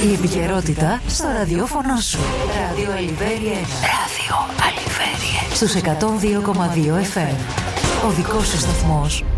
Η επικαιρότητα στο ραδιόφωνο σου. Ράδιο Αλιβέρι 1. Ράδιο Αλιβέρι 1. Στους 102,2 FM. Ο δικός σου σταθμός.